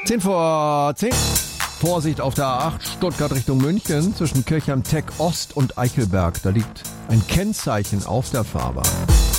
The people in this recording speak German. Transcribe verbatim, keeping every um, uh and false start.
zehn vor zehn. Vorsicht auf der A acht, Stuttgart Richtung München, zwischen Kirchheim Tech Ost und Eichelberg. Da liegt ein Kennzeichen auf der Fahrbahn.